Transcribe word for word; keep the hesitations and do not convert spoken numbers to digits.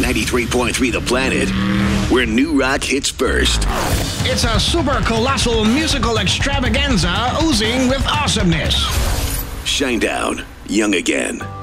ninety-three point three The Planet, where new rock hits first. It's a super colossal musical extravaganza oozing with awesomeness. Shinedown, Young Again.